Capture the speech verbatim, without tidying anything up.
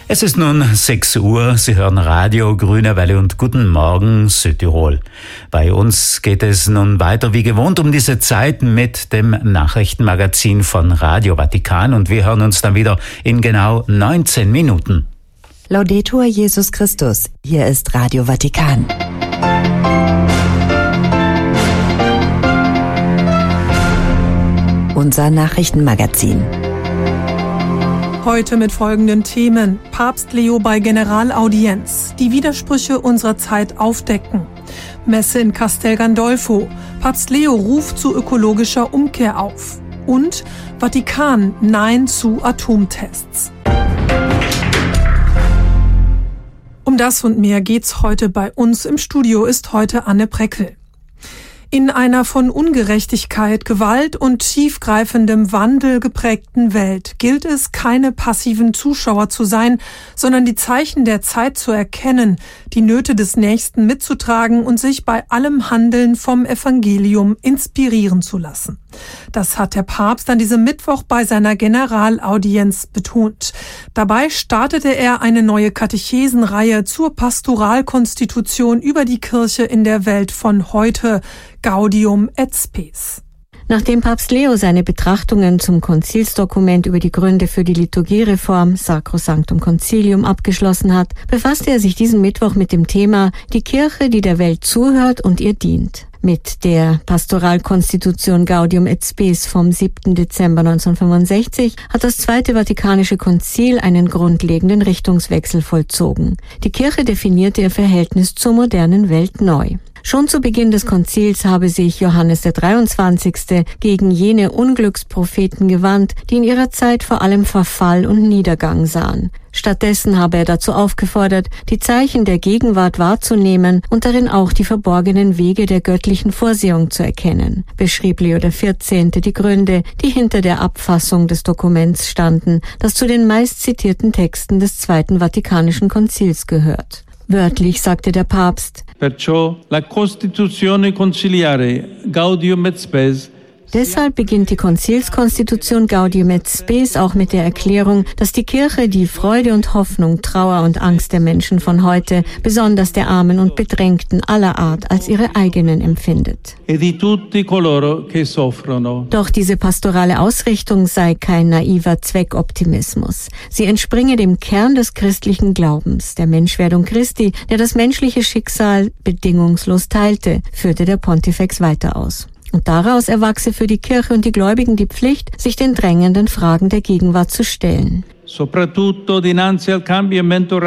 Es ist nun sechs Uhr, Sie hören Radio Grüne Welle und guten Morgen Südtirol. Bei uns geht es nun weiter wie gewohnt um diese Zeit mit dem Nachrichtenmagazin von Radio Vatikan und wir hören uns dann wieder in genau neunzehn Minuten. Laudetur Jesus Christus, hier ist Radio Vatikan. Unser Nachrichtenmagazin. Heute mit folgenden Themen. Papst Leo bei Generalaudienz. Die Widersprüche unserer Zeit aufdecken. Messe in Castel Gandolfo. Papst Leo ruft zu ökologischer Umkehr auf. Und Vatikan, Nein zu Atomtests. Um das und mehr geht's heute bei uns. Im Studio ist heute Anne Preckel. In einer von Ungerechtigkeit, Gewalt und tiefgreifendem Wandel geprägten Welt gilt es, keine passiven Zuschauer zu sein, sondern die Zeichen der Zeit zu erkennen, die Nöte des Nächsten mitzutragen und sich bei allem Handeln vom Evangelium inspirieren zu lassen. Das hat der Papst an diesem Mittwoch bei seiner Generalaudienz betont. Dabei startete er eine neue Katechesenreihe zur Pastoralkonstitution über die Kirche in der Welt von heute, Gaudium et Spes. Nachdem Papst Leo seine Betrachtungen zum Konzilsdokument über die Gründe für die Liturgiereform Sacrosanctum Concilium abgeschlossen hat, befasste er sich diesen Mittwoch mit dem Thema Die Kirche, die der Welt zuhört und ihr dient. Mit der Pastoralkonstitution Gaudium et Spes vom siebten Dezember neunzehnhundertfünfundsechzig hat das Zweite Vatikanische Konzil einen grundlegenden Richtungswechsel vollzogen. Die Kirche definierte ihr Verhältnis zur modernen Welt neu. Schon zu Beginn des Konzils habe sich Johannes der dreiundzwanzigste gegen jene Unglückspropheten gewandt, die in ihrer Zeit vor allem Verfall und Niedergang sahen. Stattdessen habe er dazu aufgefordert, die Zeichen der Gegenwart wahrzunehmen und darin auch die verborgenen Wege der göttlichen Vorsehung zu erkennen, beschrieb Leo der vierzehnte die Gründe, die hinter der Abfassung des Dokuments standen, das zu den meistzitierten Texten des Zweiten Vatikanischen Konzils gehört. Wörtlich sagte der Papst: Perciò la Costituzione Conciliare Gaudium et Spes. Deshalb beginnt die Konzilskonstitution Gaudium et Spes auch mit der Erklärung, dass die Kirche die Freude und Hoffnung, Trauer und Angst der Menschen von heute, besonders der Armen und Bedrängten aller Art, als ihre eigenen empfindet. E di tutti coloro che soffrono. Doch diese pastorale Ausrichtung sei kein naiver Zweckoptimismus. Sie entspringe dem Kern des christlichen Glaubens, der Menschwerdung Christi, der das menschliche Schicksal bedingungslos teilte, führte der Pontifex weiter aus. Und daraus erwachse für die Kirche und die Gläubigen die Pflicht, sich den drängenden Fragen der Gegenwart zu stellen. Soprattutto dinanzi al cambiamento